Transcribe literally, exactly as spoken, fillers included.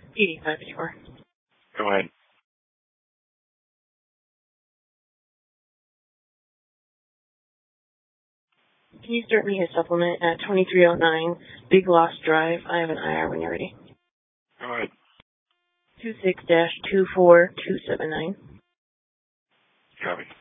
eighty-five fifty-four. Go ahead. Can you start me a supplement at twenty-three oh nine Big Lost Drive? I have an I R when you're ready. Go ahead. two six dash two four two seven nine. Copy.